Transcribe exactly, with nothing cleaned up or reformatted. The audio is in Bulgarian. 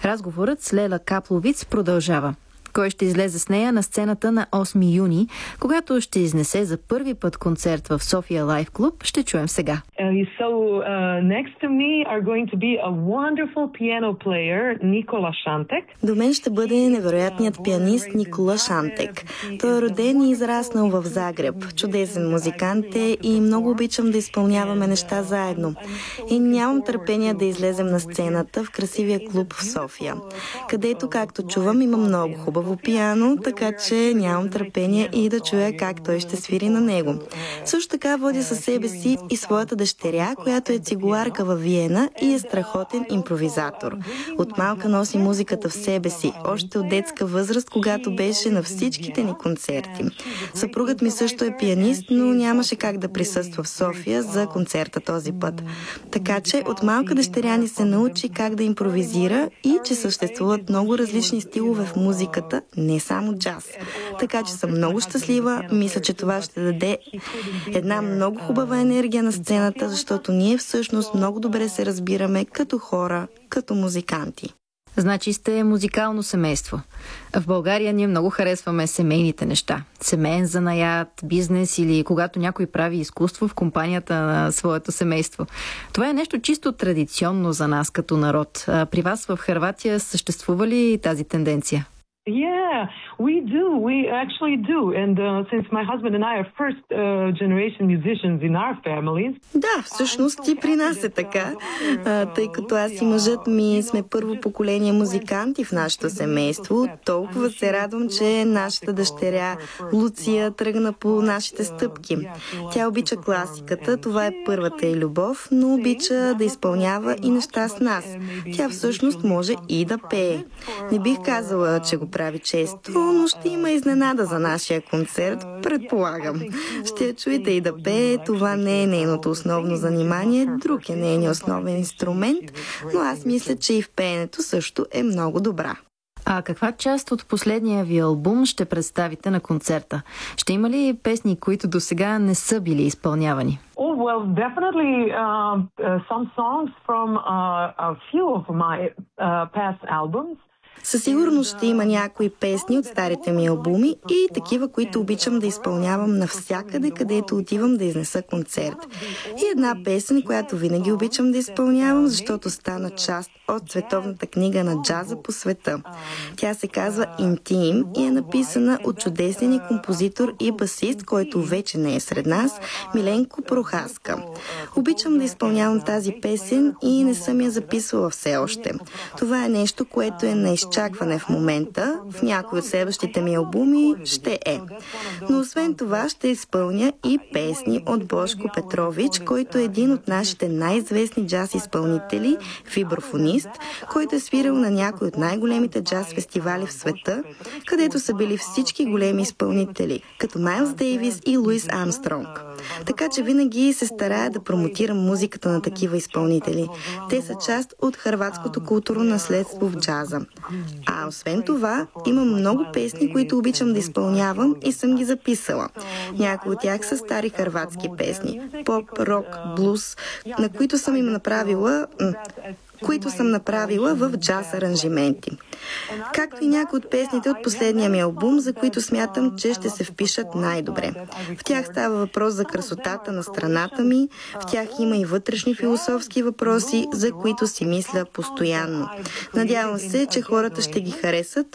Разговорът с Леля Капловиц продължава. Кой ще излезе с нея на сцената на осми юни, когато ще изнесе за първи път концерт в София Лайф Клуб, ще чуем сега. So uh, next to me are going to be a wonderful piano player, Никола Шантек. До мен ще бъде невероятният пианист Никола Шантек. Той е роден и израснал в Загреб. Чудесен музикант е и много обичам да изпълняваме неща заедно. И нямам търпение да излезем на сцената в красивия клуб в София, където, както чувам, има много хубаво пиано, така че нямам търпение и да чуя как той ще свири на него. Също така води със себе си и своята дъщеря, която е цигуларка във Виена и е страхотен импровизатор. От малка носи музиката в себе си, още от детска възраст, когато беше на всичките ни концерти. Съпругът ми също е пианист, но нямаше как да присъства в София за концерта този път. Така че от малка дъщеря ни се научи как да импровизира и че съществуват много различни стилове в музиката, не само джаз. Така че съм много щастлива, мисля, че това ще даде една много хубава енергия на сцената, защото ние всъщност много добре се разбираме като хора, като музиканти. Значи сте музикално семейство. В България ние много харесваме семейните неща. Семейен занаят, бизнес или когато някой прави изкуство в компанията на своето семейство. Това е нещо чисто традиционно за нас като народ. А при вас в Хърватия съществува ли тази тенденция? Yeah, we do. We actually do. And uh, since my husband and I are first uh, generation musicians in our families. Да, всъщност и при нас е така, а, тъй като аз и мъжът ми сме първо поколение музиканти в нашето семейство. Толкова се радвам, че нашата дъщеря Луция тръгна по нашите стъпки. Тя обича класиката, това е първата й любов, но обича да изпълнява и неща с нас. Тя всъщност може и да пее. Не бих казала, че го прави често, но ще има изненада за нашия концерт, предполагам. Ще я чуете и да пее, това не е нейното основно занимание, друг е нейният основен инструмент, но аз мисля, че и в пеенето също е много добра. А каква част от последния ви албум ще представите на концерта? Ще има ли песни, които до сега не са били изпълнявани? Oh, well, definitely uh, uh, some songs from uh, a few of my uh, past albums. Със сигурност ще има някои песни от старите ми албуми и такива, които обичам да изпълнявам навсякъде, където отивам да изнеса концерт. И една песен, която винаги обичам да изпълнявам, защото стана част от световната книга на джаза по света. Тя се казва Интим и е написана от чудесен ни композитор и басист, който вече не е сред нас, Миленко Прохаска. Обичам да изпълнявам тази песен и не съм я записвала все още. Това е нещо, което е на изчакване в момента. В някои от следващите ми албуми ще е. Но освен това ще изпълня и песни от Бошко Петрович, който е един от нашите най-известни джаз изпълнители, вибрафонист, който е свирил на някои от най-големите джаз фестивали в света, където са били всички големи изпълнители, като Майлз Дейвис и Луис Армстронг. Така че винаги се старая да промотирам музиката на такива изпълнители. Те са част от хърватското културно наследство в джаза. А освен това, имам много песни, които обичам да изпълнявам и съм ги записала. Някои от тях са стари хърватски песни. Поп, рок, блуз, на които съм им направила... които съм направила в джаз аранжименти. Както и някои от песните от последния ми албум, за които смятам, че ще се впишат най-добре. В тях става въпрос за красотата на страната ми, в тях има и вътрешни философски въпроси, за които си мисля постоянно. Надявам се, че хората ще ги харесат,